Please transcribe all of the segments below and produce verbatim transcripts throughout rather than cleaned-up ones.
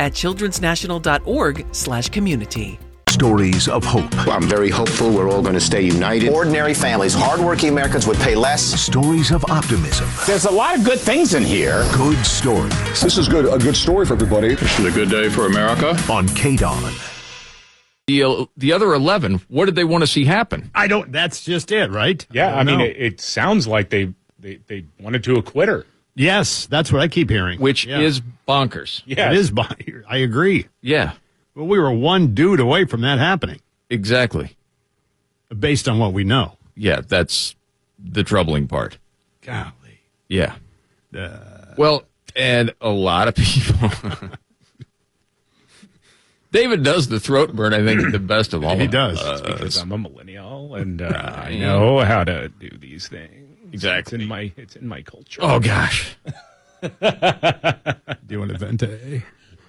at childrensnational.org slash community. Stories of hope. Well, I'm very hopeful we're all going to stay united. Ordinary families, hardworking Americans would pay less. Stories of optimism. There's a lot of good things in here. Good stories. This is good. A good story for everybody. This is a good day for America. On K D O N. The, uh, the other eleven, what did they want to see happen? I don't, that's just it, right? Yeah, I, I mean, know. it, it sounds like they, they, they wanted to acquit her. Yes, that's what I keep hearing. Which yeah. is bonkers. Yeah, it is bonkers. I agree. Yeah. Well, we were one dude away from that happening. Exactly. Based on what we know. Yeah, that's the troubling part. Golly. Yeah. Uh, well, and a lot of people. David does the throat burn, I think, the best of all. He does. It's because I'm a millennial and uh, I know how to do these things. Exactly. It's in my, it's in my culture. Oh, gosh. Doing a vente.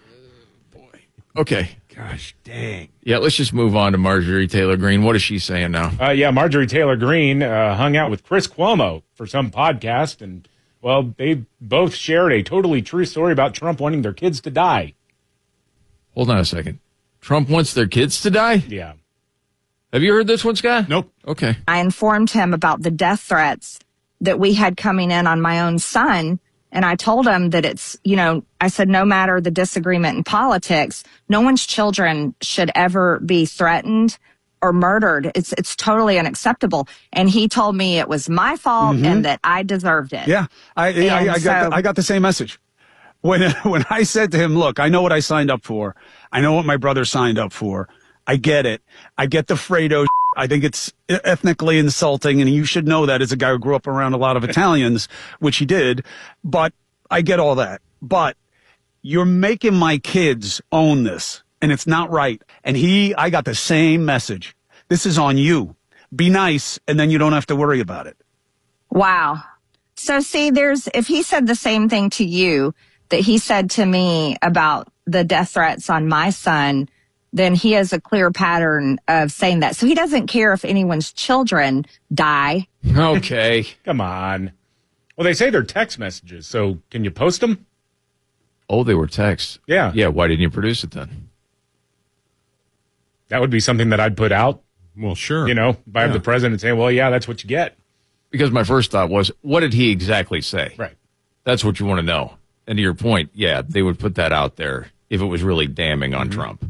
Okay. Gosh dang. Yeah, let's just move on to Marjorie Taylor Greene. What is she saying now? Uh, yeah, Marjorie Taylor Greene uh, hung out with Chris Cuomo for some podcast, and, well, they both shared a totally true story about Trump wanting their kids to die. Hold on a second. Trump wants their kids to die? Yeah. Have you heard this one, Scott? Nope. Okay. I informed him about the death threats that we had coming in on my own son. And I told him that it's, you know, I said, no matter the disagreement in politics, no one's children should ever be threatened or murdered. It's it's totally unacceptable. And he told me it was my fault mm-hmm. and that I deserved it. Yeah, I I, I, I, so, got, I got the same message. When when I said to him, look, I know what I signed up for. I know what my brother signed up for. I get it. I get the Fredo. I think it's ethnically insulting, and you should know that as a guy who grew up around a lot of Italians, which he did. But I get all that. But you're making my kids own this, and it's not right. And he, I got the same message. This is on you. Be nice, and then you don't have to worry about it. Wow. So see, there's, if he said the same thing to you that he said to me about the death threats on my son, then he has a clear pattern of saying that. So he doesn't care if anyone's children die. Okay. Come on. Well, they say they're text messages, so can you post them? Oh, they were texts. Yeah. Yeah, why didn't you produce it then? That would be something that I'd put out. Well, sure. You know, by yeah. the president saying, well, yeah, that's what you get. Because my first thought was, what did he exactly say? Right. That's what you want to know. And to your point, yeah, they would put that out there if it was really damning on mm-hmm. Trump.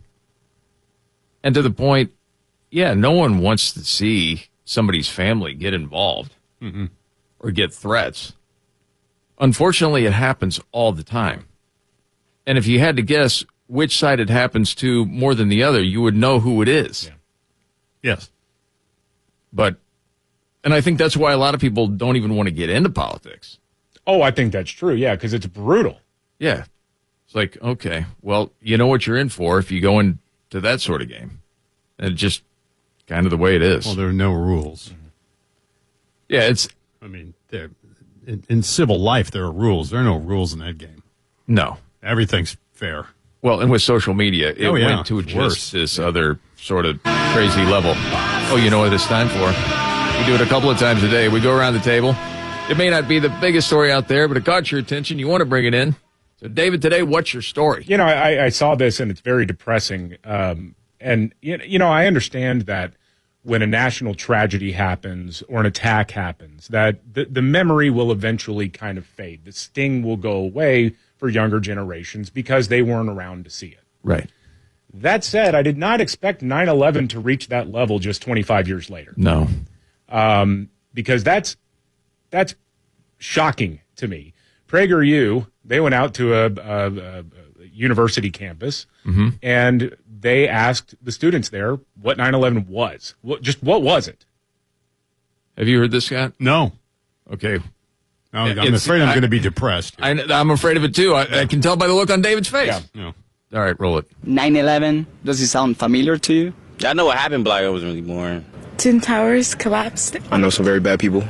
And to the point, yeah, no one wants to see somebody's family get involved mm-hmm. or get threats. Unfortunately, it happens all the time. And if you had to guess which side it happens to more than the other, you would know who it is. Yeah. Yes. But, and I think that's why a lot of people don't even want to get into politics. Oh, I think that's true, yeah, because it's brutal. Yeah. It's like, okay, well, you know what you're in for if you go into that sort of game. And it's just kind of the way it is. Well, there are no rules. Mm-hmm. Yeah, it's... I mean, there, in, in civil life, there are rules. There are no rules in that game. No. Everything's fair. Well, and with social media, it oh, yeah. went to just worse. this yeah. other sort of crazy level. Oh, you know what it's time for? We do it a couple of times a day. We go around the table. It may not be the biggest story out there, but it got your attention. You want to bring it in. So, David, today, what's your story? You know, I, I saw this, and it's very depressing. Um, and, you know, I understand that when a national tragedy happens or an attack happens, that the, the memory will eventually kind of fade. The sting will go away for younger generations because they weren't around to see it. Right. That said, I did not expect nine eleven to reach that level just twenty-five years later. No. Um, because that's that's shocking to me. PragerU, they went out to a, a, a university campus, mm-hmm. and they asked the students there what nine eleven was. What, just what was it? Have you heard this, Scott? No. Okay. No, I'm it's, afraid I'm going to be depressed. I, I'm afraid of it, too. I, yeah. I can tell by the look on David's face. Yeah. yeah. All right, roll it. nine eleven, does it sound familiar to you? I know what happened, but I wasn't really born. Twin Towers collapsed. I know some very bad people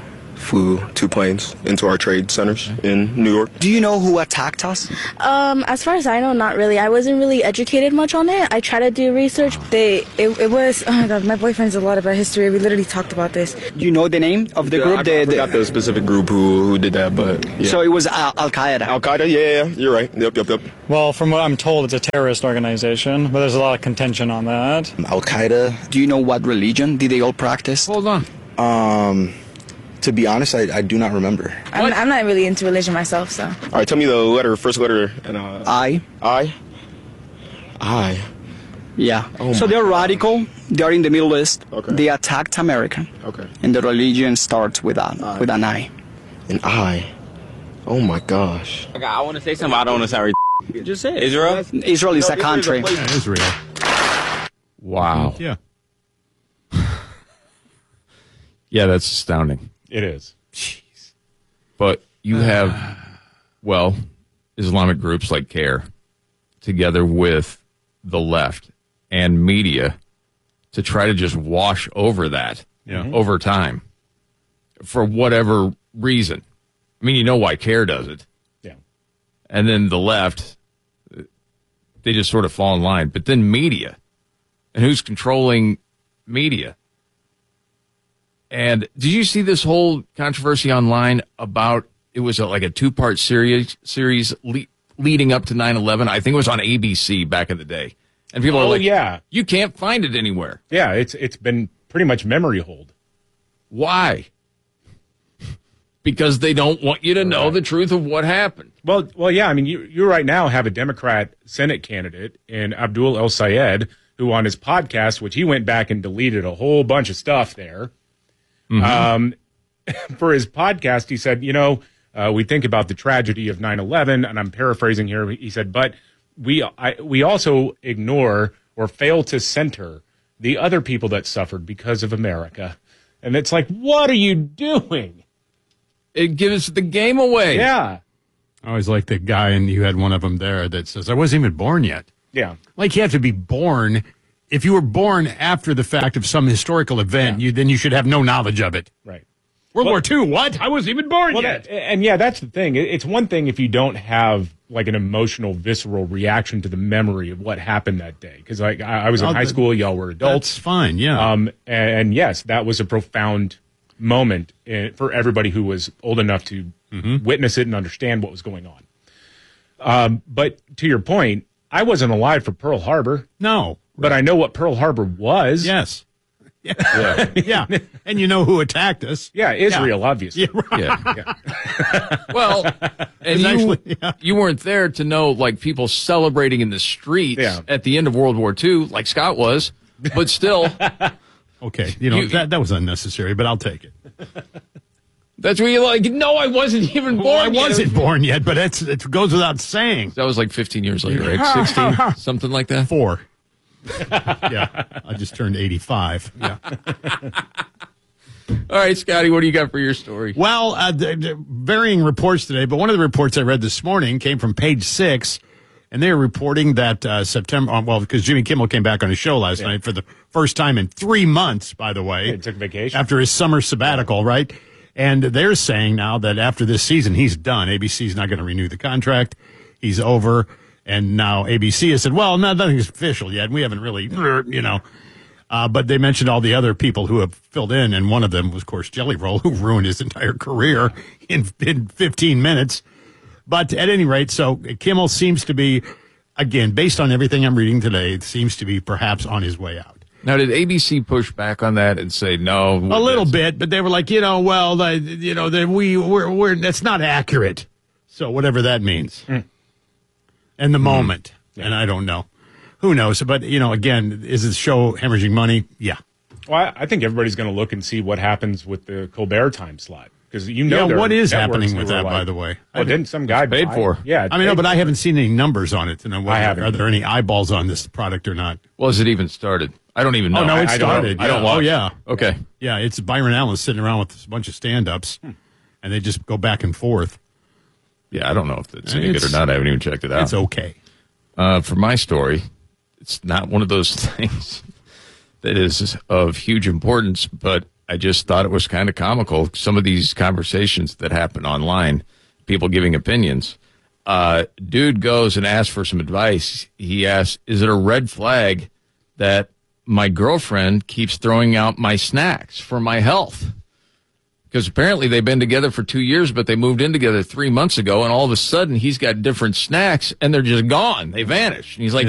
flew two planes into our trade centers in New York. Do you know who attacked us? Um, as far as I know, not really. I wasn't really educated much on it. I tried to do research. They, it, it was, oh my God, my boyfriend's a lot about history. We literally talked about this. Do you know the name of the Yeah, group? I, the, I forgot the specific group who, who did that, but yeah. So it was Al- Al-Qaeda. Al-Qaeda, yeah, yeah, you're right. Yep, yep, yep. Well, from what I'm told, it's a terrorist organization, but there's a lot of contention on that. Al-Qaeda. Do you know what religion did they all practice? Hold on. Um, to be honest, I, I do not remember. I'm, I'm not really into religion myself, so. All right, tell me the letter, first letter. And, uh, I. I? I. Yeah. Oh so my they're God. radical. They're in the Middle East. Okay. They attacked America. Okay. And the religion starts with a, I. with an I. An I. Oh my gosh. Okay, I want to say something. I don't want to sound ridiculous. Just say it. Israel? Israel is No, a country. Yeah, Israel. Wow. Yeah. Yeah, that's astounding. It is. Jeez. But you have, well, Islamic groups like CARE together with the left and media to try to just wash over that Yeah. over time for whatever reason. I mean, you know why CARE does it. Yeah. And then the left, they just sort of fall in line. But then media, and who's controlling media? And did you see this whole controversy online about, it was a, like a two-part series series le- leading up to nine eleven? I think it was on A B C back in the day. And people Oh, are like, yeah. you can't find it anywhere. Yeah, it's it's been pretty much memory hold. Why? Because they don't want you to know Right. the truth of what happened. Well, well, yeah. I mean, you you right now have a Democrat Senate candidate in Abdul El Sayed, who on his podcast, which he went back and deleted a whole bunch of stuff there. Mm-hmm. Um, for his podcast, he said, you know, uh, we think about the tragedy of nine eleven, and I'm paraphrasing here. He said, but we I, we also ignore or fail to center the other people that suffered because of America. And it's like, what are you doing? It gives the game away. Yeah. I always like the guy, and you had one of them there that says, I wasn't even born yet. Yeah. Like, you have to be born. If you were born after the fact of some historical event, Yeah. you then you should have no knowledge of it. Right. World Well- War Two, what? I wasn't even born Well, yet. that, and yeah, that's the thing. It- It's one thing if you don't have like an emotional, visceral reaction to the memory of what happened that day. Because like I, I was in Oh, high that- school, y'all were adults. That's fine, yeah. Um, and, and yes, that was a profound moment in, for everybody who was old enough to Mm-hmm. witness it and understand what was going on. Um, but to your point, I wasn't alive for Pearl Harbor, no. but I know what Pearl Harbor was. Yes. Yeah. yeah. And you know who attacked us. Yeah, Israel, obviously. Yeah, right. Yeah. Well, and It's you, actually- yeah. you weren't there to know, like, people celebrating in the streets Yeah. at the end of World War Two, like Scott was, but still, Okay. You know, You- that, that was unnecessary, but I'll take it. that's where you're like, no, I wasn't even born Well, I yet. wasn't born yet, but it's, it goes without saying. That was like fifteen years later, right? sixteen, something like that. Four. Yeah. I just turned eighty-five. Yeah. All right, Scotty, what do you got for your story? Well, uh, the, the varying reports today, but one of the reports I read this morning came from Page Six, and they were reporting that uh, September. uh, Well, because Jimmy Kimmel came back on his show last night for the first time in three months. By the way, He took vacation. after his summer sabbatical, right? And they're saying now that after this season, he's done. A B C's not going to renew the contract. He's over. And now A B C has said, well, no, nothing's official yet. We haven't really, you know. Uh, but they mentioned all the other people who have filled in, and one of them was, of course, Jelly Roll, who ruined his entire career in, in fifteen minutes. But at any rate, so Kimmel seems to be, again, based on everything I'm reading today, it seems to be perhaps on his way out. Now, did A B C push back on that and say no? A little bit, but they were like, you know, well, the, you know, the, we we're, we're that's not accurate. So whatever that means, Mm. and the mm. moment, yeah. And I don't know, who knows? But you know, again, is the show hemorrhaging money? Yeah. Well, I, I think everybody's going to look and see what happens with the Colbert time slot because you know, yeah, there what are is networks happening with who are that, like, by the way? Well, didn't some guy paid buy, for? Yeah, I mean, no, but I haven't seen any numbers on it to know whether, I haven't. are there any eyeballs on this product or not. Well, has it even started? I don't even know. Oh no, I, it I started. Don't, I don't yeah. watch. Oh yeah. Okay. Yeah, it's Byron Allen sitting around with a bunch of stand-ups, hmm. and they just go back and forth. Yeah, I don't know if it's And any it's, good or not. I haven't even checked it out. It's okay. Uh, for my story, it's not one of those things that is of huge importance, but I just thought it was kind of comical. Some of these conversations that happen online, people giving opinions. Uh, dude goes and asks for some advice. He asks, is it a red flag that my girlfriend keeps throwing out my snacks for my health? Because apparently they've been together for two years, but they moved in together three months ago, and all of a sudden he's got different snacks, and they're just gone. They vanish. And he's like,